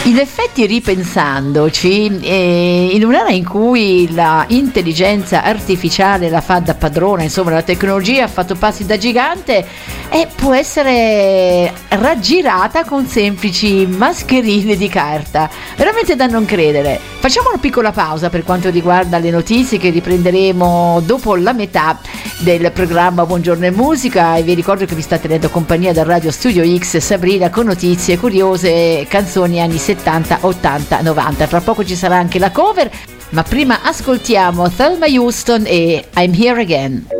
In effetti, ripensandoci, in un'era in cui la intelligenza artificiale la fa da padrona, insomma la tecnologia ha fatto passi da gigante, può essere raggirata con semplici mascherine di carta, veramente da non credere. Facciamo una piccola pausa per quanto riguarda le notizie, che riprenderemo dopo la metà del programma Buongiorno e Musica, e vi ricordo che vi sta tenendo compagnia dal Radio Studio X Sabrina, con notizie curiose, canzoni anni 70, 80, 90. Fra poco ci sarà anche la cover, ma prima ascoltiamo Thelma Houston e I'm Here Again.